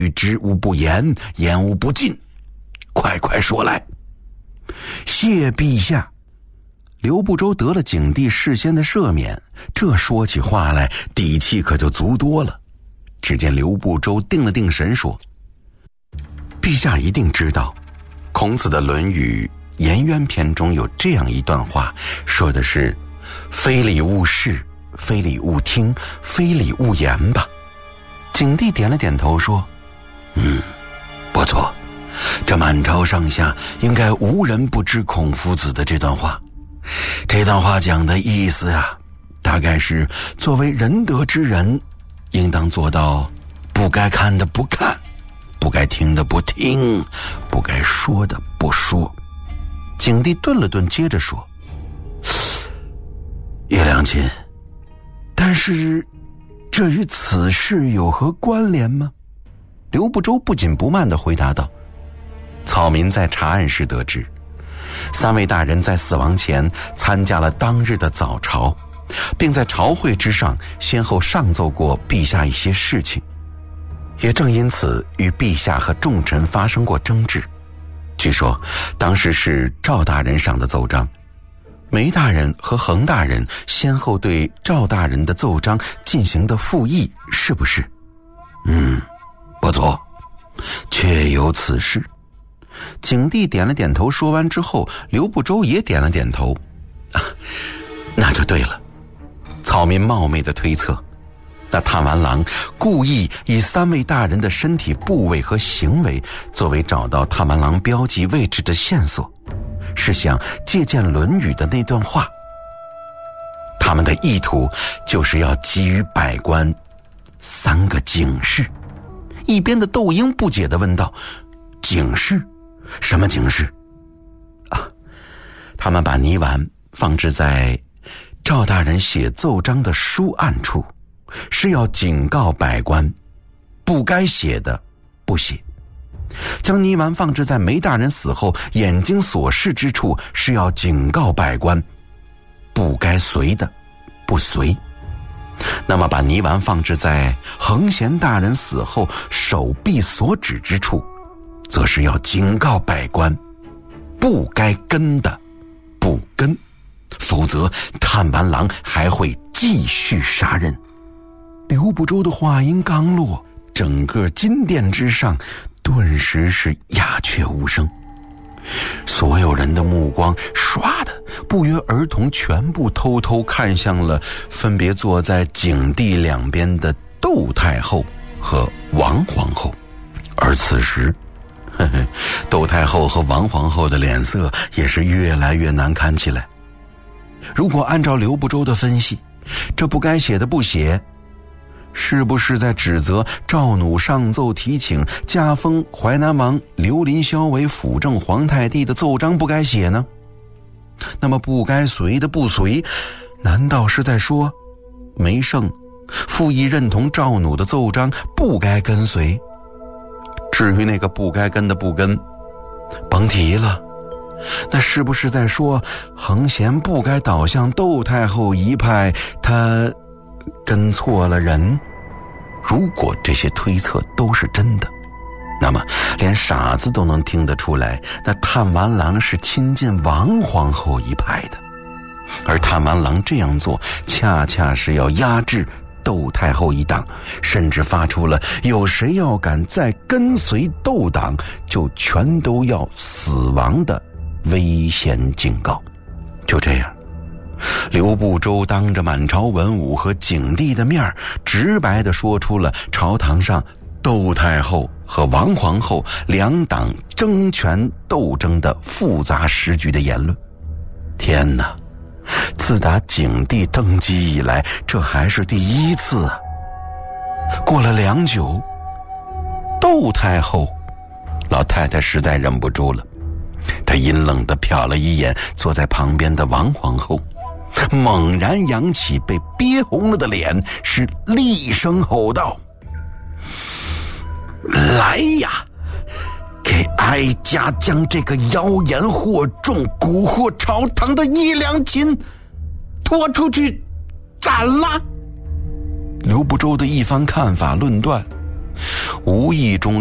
知无不言，言无不尽，快快说来。谢陛下。刘不周得了景帝事先的赦免，这说起话来底气可就足多了。只见刘不周定了定神说：陛下一定知道，孔子的《论语·颜渊篇》中有这样一段话，说的是非礼勿视，非礼勿听，非礼勿言吧。景帝点了点头说：不错，这满朝上下应该无人不知孔夫子的这段话。这段话讲的意思啊，大概是作为仁德之人，应当做到不该看的不看，不该听的不听，不该说的不说。景帝顿了顿，接着说：叶良卿，但是这与此事有何关联吗？刘不周不紧不慢地回答道：草民在查案时得知，3位大人在死亡前参加了当日的早朝，并在朝会之上先后上奏过陛下一些事情，也正因此与陛下和众臣发生过争执。据说当时是赵大人上的奏章，梅大人和恒大人先后对赵大人的奏章进行的复议，是不是？不错，确有此事。景帝点了点头，说完之后，刘不周也点了点头。那就对了。草民冒昧的推测，那探丸郎故意以3位大人的身体部位和行为作为找到探丸郎标记位置的线索，是想借鉴《论语》的那段话。他们的意图就是要给予百官3个警示。一边的窦婴不解地问道：警示？什么警示？他们把泥丸放置在赵大人写奏章的书案处，是要警告百官不该写的不写；将泥丸放置在梅大人死后眼睛所视之处，是要警告百官不该随的不随。那么把泥丸放置在恒贤大人死后手臂所指之处，则是要警告百官不该跟的不跟，否则探丸郎还会继续杀人。刘不周的话音刚落，整个金殿之上顿时是鸦雀无声，所有人的目光唰的不约而同全部偷偷看向了分别坐在景帝两边的窦太后和王皇后。而此时窦太后和王皇后的脸色也是越来越难看起来。如果按照刘不周的分析，这不该写的不写，是不是在指责赵弩上奏提请加封淮南王刘林霄为辅政皇太帝的奏章不该写呢？那么不该随的不随，难道是在说梅胜复议认同赵弩的奏章不该跟随？至于那个不该跟的不跟，甭提了，那是不是在说恒贤不该倒向窦太后一派，他跟错了人？如果这些推测都是真的，那么连傻子都能听得出来，那探丸郎是亲近王皇后一派的，而探丸郎这样做恰恰是要压制窦太后一党，甚至发出了有谁要敢再跟随窦党就全都要死亡的危险警告。就这样，刘不周当着满朝文武和景帝的面，直白地说出了朝堂上窦太后和王皇后两党争权斗争的复杂时局的言论。天哪，自打景帝登基以来，这还是第一次啊！过了良久，窦太后老太太实在忍不住了，她阴冷地瞟了一眼坐在旁边的王皇后，猛然扬起被憋红了的脸，是厉声吼道：来呀，给哀家将这个妖言惑众蛊惑朝堂的叶良卿拖出去斩了！刘不周的一番看法论断， 无意中